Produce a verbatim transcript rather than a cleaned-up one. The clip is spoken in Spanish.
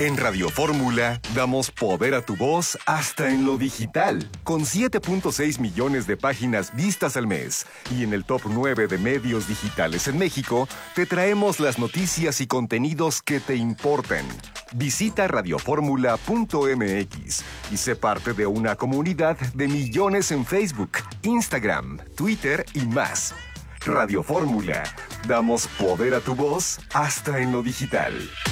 En Radio Fórmula damos poder a tu voz hasta en lo digital, con siete punto seis millones de páginas vistas al mes. Y en el top nueve de medios digitales en México, te traemos las noticias y contenidos que te importan. Visita radioformula punto m x y sé parte de una comunidad de millones en Facebook, Instagram, Twitter y más. Radio Fórmula, damos poder a tu voz hasta en lo digital.